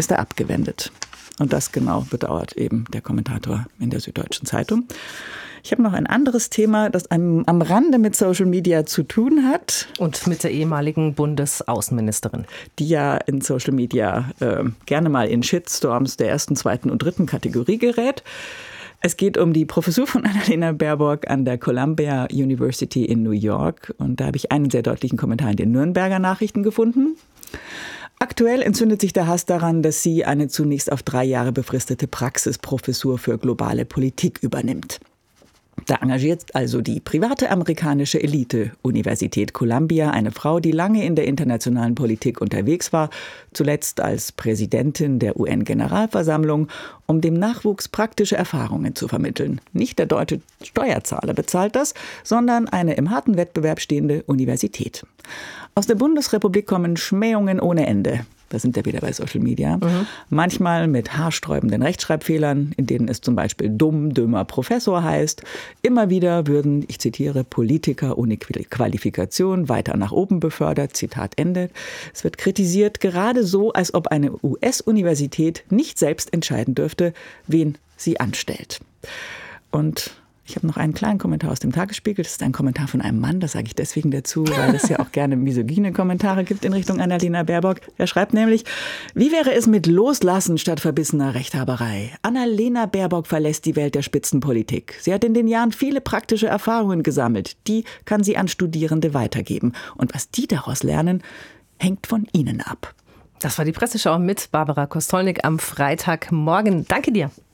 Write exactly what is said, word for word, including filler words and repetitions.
ist er abgewendet. Und das genau bedauert eben der Kommentator in der Süddeutschen Zeitung. Ich habe noch ein anderes Thema, das am, am Rande mit Social Media zu tun hat. Und mit der ehemaligen Bundesaußenministerin. Die ja in Social Media äh, gerne mal in Shitstorms der ersten, zweiten und dritten Kategorie gerät. Es geht um die Professur von Annalena Baerbock an der Columbia University in New York. Und da habe ich einen sehr deutlichen Kommentar in den Nürnberger Nachrichten gefunden. Aktuell entzündet sich der Hass daran, dass sie eine zunächst auf drei Jahre befristete Praxisprofessur für globale Politik übernimmt. Da engagiert also die private amerikanische Elite-Universität Columbia eine Frau, die lange in der internationalen Politik unterwegs war, zuletzt als Präsidentin der U N-Generalversammlung, um dem Nachwuchs praktische Erfahrungen zu vermitteln. Nicht der deutsche Steuerzahler bezahlt das, sondern eine im harten Wettbewerb stehende Universität. Aus der Bundesrepublik kommen Schmähungen ohne Ende. Da sind wir wieder bei Social Media. Mhm. Manchmal mit haarsträubenden Rechtschreibfehlern, in denen es zum Beispiel dumm, dümmer Professor heißt. Immer wieder würden, ich zitiere, Politiker ohne Qualifikation weiter nach oben befördert. Zitat Ende. Es wird kritisiert, gerade so, als ob eine U S-Universität nicht selbst entscheiden dürfte, wen sie anstellt. Und ich habe noch einen kleinen Kommentar aus dem Tagesspiegel. Das ist ein Kommentar von einem Mann, das sage ich deswegen dazu, weil es ja auch gerne misogyne Kommentare gibt in Richtung Annalena Baerbock. Er schreibt nämlich, wie wäre es mit Loslassen statt verbissener Rechthaberei? Annalena Baerbock verlässt die Welt der Spitzenpolitik. Sie hat in den Jahren viele praktische Erfahrungen gesammelt. Die kann sie an Studierende weitergeben. Und was die daraus lernen, hängt von ihnen ab. Das war die Presseschau mit Barbara Kostolnik am Freitagmorgen. Danke dir.